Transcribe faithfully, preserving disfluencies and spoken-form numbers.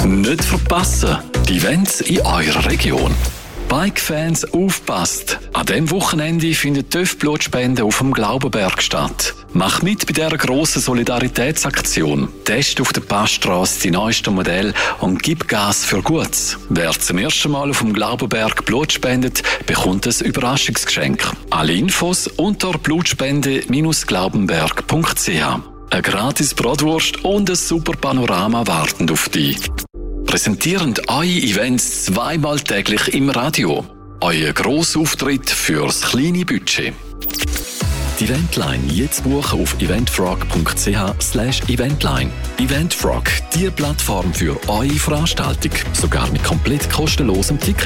Nicht verpassen, die Events in eurer Region. Bike-Fans aufpasst! An diesem Wochenende findet die TÜV-Blutspende auf dem Glaubenberg statt. Mach mit bei dieser grossen Solidaritätsaktion. Test auf der Passstrasse die neuesten Modelle und gib Gas für Gutes. Wer zum ersten Mal auf dem Glaubenberg Blut spendet, bekommt ein Überraschungsgeschenk. Alle Infos unter blutspende Bindestrich glaubenberg Punkt c h. Eine gratis Bratwurst und ein super Panorama warten auf dich. Präsentierend eure Events zweimal täglich im Radio. Euer Grossauftritt fürs kleine Budget. Die Eventline jetzt buchen auf eventfrog Punkt c h slash eventline. Eventfrog, die Plattform für eure Veranstaltung. Sogar mit komplett kostenlosem Ticket.